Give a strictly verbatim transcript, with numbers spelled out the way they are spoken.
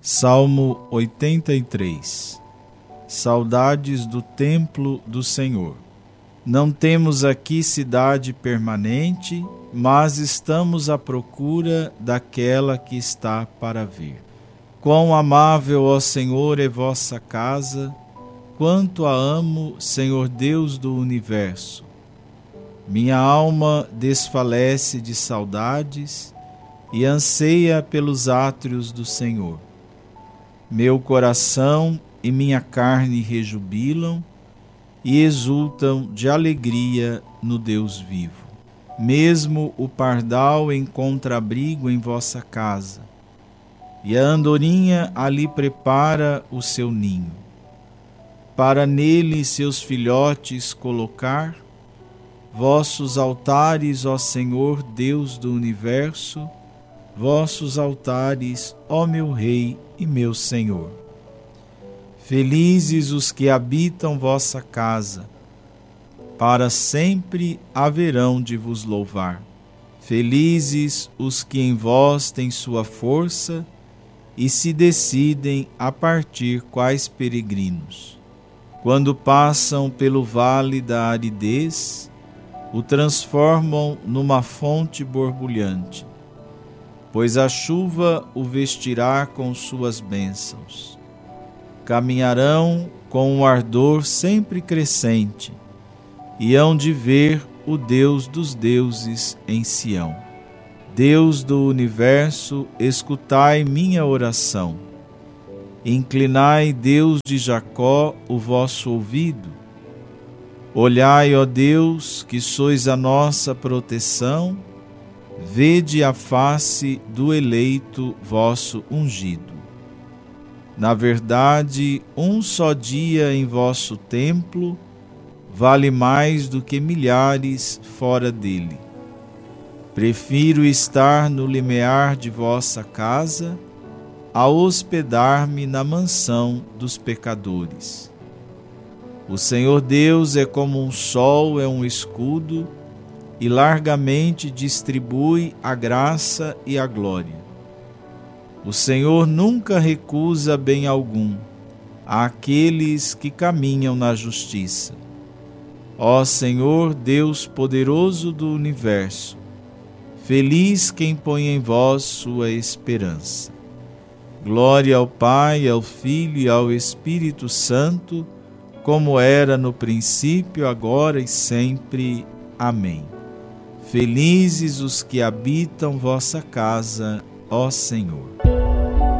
Salmo oitenta e três. Saudades do templo do Senhor. Não temos aqui cidade permanente, mas estamos à procura daquela que está para vir. Quão amável, ó Senhor, é vossa casa, quanto a amo, Senhor Deus do universo. Minha alma desfalece de saudades e anseia pelos átrios do Senhor. Meu coração e minha carne rejubilam e exultam de alegria no Deus vivo. Mesmo o pardal encontra abrigo em vossa casa, e a andorinha ali prepara o seu ninho. Para nele seus filhotes colocar, vossos altares, ó Senhor Deus do universo, vossos altares, ó meu Rei e meu Senhor. Felizes os que habitam vossa casa, para sempre haverão de vos louvar. Felizes os que em vós têm sua força e se decidem a partir quais peregrinos. Quando passam pelo vale da aridez, o transformam numa fonte borbulhante, pois a chuva o vestirá com suas bênçãos. Caminharão com um ardor sempre crescente e hão de ver o Deus dos deuses em Sião. Deus do universo, escutai minha oração. Inclinai, Deus de Jacó, o vosso ouvido. Olhai, ó Deus, que sois a nossa proteção, vede a face do eleito vosso ungido. Na verdade, um só dia em vosso templo vale mais do que milhares fora dele. Prefiro estar no limiar de vossa casa a hospedar-me na mansão dos pecadores. O Senhor Deus é como um sol, é um escudo, e largamente distribui a graça e a glória. O Senhor nunca recusa bem algum àqueles que caminham na justiça. Ó Senhor, Deus poderoso do universo, feliz quem põe em vós sua esperança. Glória ao Pai, ao Filho e ao Espírito Santo, como era no princípio, agora e sempre. Amém. Felizes os que habitam vossa casa, ó Senhor.